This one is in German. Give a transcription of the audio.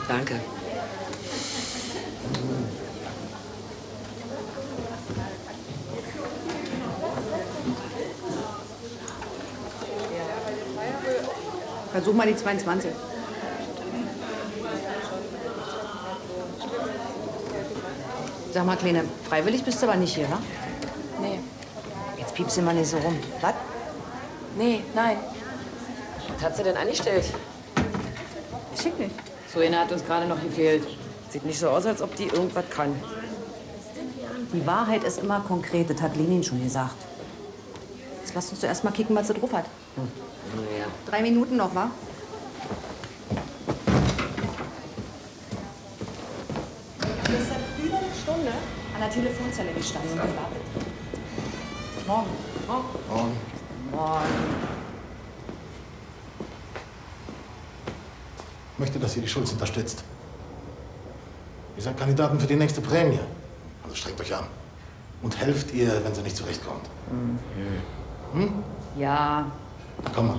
Danke. Versuch mal die 22. Sag mal, Kleine, freiwillig bist du aber nicht hier, wa? Nee. Jetzt piepst du mal nicht so rum. Was? Nee, nein. Was hat sie denn angestellt? Schick nicht. So eine hat uns gerade noch gefehlt. Sieht nicht so aus, als ob die irgendwas kann. Die Wahrheit ist immer konkret, das hat Lenin schon gesagt. Jetzt lass uns zuerst mal kicken, was sie drauf hat. Naja. 3 Minuten noch, wa? Gestern über eine Stunde an der Telefonzelle gestanden und gewartet. Morgen. Morgen. Morgen. Ich möchte, dass ihr die Schulz unterstützt. Ihr seid Kandidaten für die nächste Prämie. Also strengt euch an. Und helft ihr, wenn sie nicht zurechtkommt. Ja. Na, komm mal.